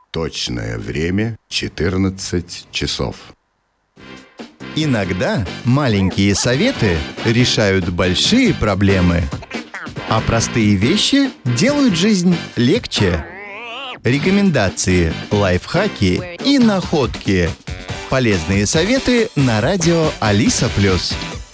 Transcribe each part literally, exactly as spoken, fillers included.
Точное время четырнадцать часов. Иногда маленькие советы решают большие проблемы, а простые вещи делают жизнь легче. Рекомендации, лайфхаки и находки. Полезные советы на радио Алиса Плюс.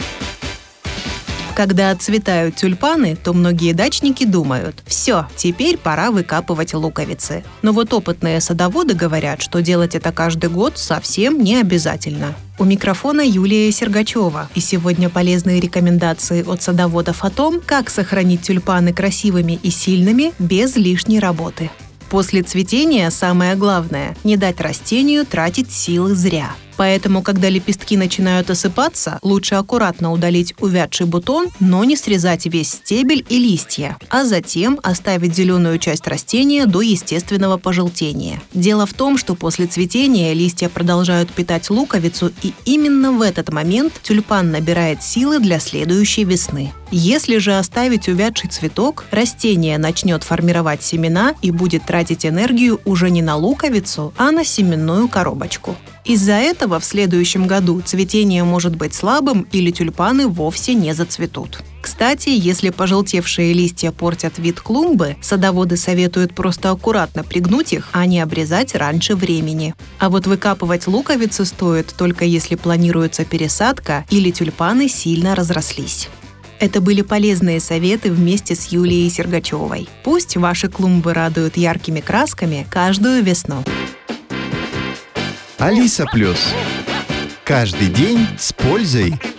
Когда отцветают тюльпаны, то многие дачники думают: все, теперь пора выкапывать луковицы. Но вот опытные садоводы говорят, что делать это каждый год совсем не обязательно. У микрофона Юлия Сергачева, и сегодня полезные рекомендации от садоводов о том, как сохранить тюльпаны красивыми и сильными без лишней работы. После цветения самое главное – не дать растению тратить силы зря. Поэтому, когда лепестки начинают осыпаться, лучше аккуратно удалить увядший бутон, но не срезать весь стебель и листья, а затем оставить зеленую часть растения до естественного пожелтения. Дело в том, что после цветения листья продолжают питать луковицу, и именно в этот момент тюльпан набирает силы для следующей весны. Если же оставить увядший цветок, растение начнет формировать семена и будет тратить энергию уже не на луковицу, а на семенную коробочку. Из-за этого в следующем году цветение может быть слабым или тюльпаны вовсе не зацветут. Кстати, если пожелтевшие листья портят вид клумбы, садоводы советуют просто аккуратно пригнуть их, а не обрезать раньше времени. А вот выкапывать луковицы стоит только если планируется пересадка или тюльпаны сильно разрослись. Это были полезные советы вместе с Юлией Сергачевой. Пусть ваши клумбы радуют яркими красками каждую весну. Алиса Плюс. Каждый день с пользой.